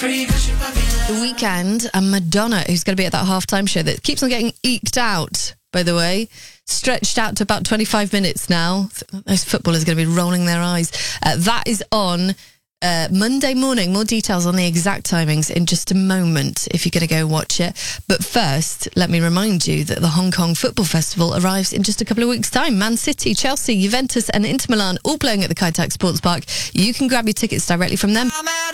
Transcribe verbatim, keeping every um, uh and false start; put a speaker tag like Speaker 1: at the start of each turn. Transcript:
Speaker 1: The Weeknd and Madonna, who's going to be at that halftime show that keeps on getting eked out, by the way, stretched out to about twenty-five minutes now. Those footballers are going to be rolling their eyes. Uh, that is on uh, Monday morning. More details on the exact timings in just a moment if you're going to go watch it. But first, let me remind you that the Hong Kong Football Festival arrives in just a couple of weeks' time. Man City, Chelsea, Juventus and Inter Milan all playing at the Kai Tak Sports Park. You can grab your tickets directly from them.